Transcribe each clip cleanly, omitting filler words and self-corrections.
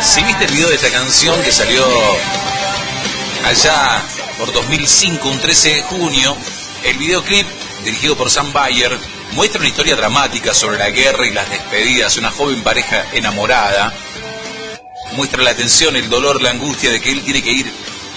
Si viste el video de esta canción que salió allá por 2005, un 13 de junio, el videoclip, dirigido por Sam Bayer, muestra una historia dramática sobre la guerra y las despedidas, una joven pareja enamorada. Muestra la tensión, el dolor, la angustia de que él tiene que ir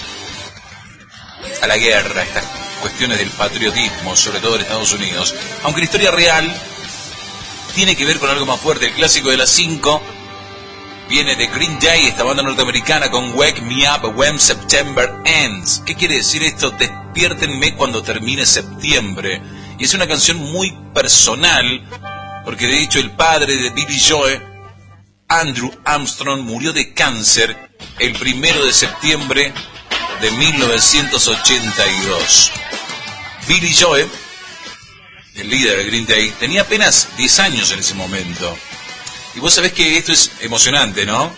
a la guerra, estas cuestiones del patriotismo, sobre todo en Estados Unidos. Aunque la historia real tiene que ver con algo más fuerte. El clásico de las 5 viene de Green Day, esta banda norteamericana, con Wake Me Up When September Ends. ¿Qué quiere decir esto? Despiértenme cuando termine septiembre. Y es una canción muy personal, porque de hecho el padre de Billy Joe, Andrew Armstrong, murió de cáncer el 1 de septiembre de 1982. Billy Joe, el líder de Green Day, tenía apenas 10 años en ese momento. Y vos sabés que esto es emocionante, ¿no?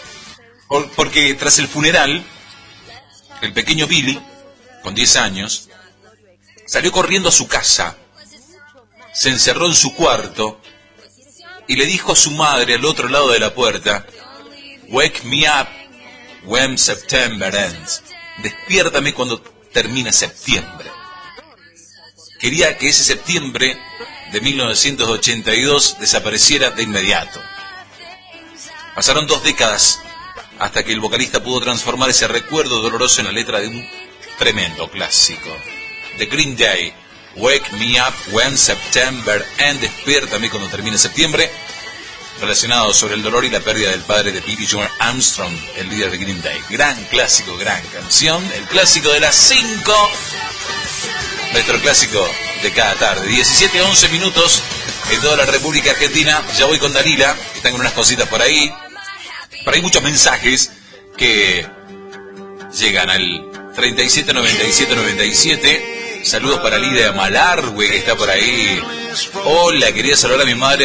Porque tras el funeral, el pequeño Billy, con 10 años, salió corriendo a su casa, se encerró en su cuarto y le dijo a su madre al otro lado de la puerta: "Wake me up when September ends". Despiértame cuando termine septiembre. Quería que ese septiembre de 1982 desapareciera de inmediato. Pasaron 2 décadas hasta que el vocalista pudo transformar ese recuerdo doloroso en la letra de un tremendo clásico. The Green Day, Wake Me Up When September Ends, despiértame cuando termine septiembre, relacionado sobre el dolor y la pérdida del padre de Billy Joe Armstrong, el líder de Green Day. Gran clásico, gran canción, el clásico de las 5, nuestro clásico de cada tarde. 17-11 minutos en toda la República Argentina. Ya voy con Dalila, que están con unas cositas por ahí. Pero hay muchos mensajes que llegan al 379797. Saludos para Lidia Malargüe, que está por ahí. Hola, quería saludar a mi madre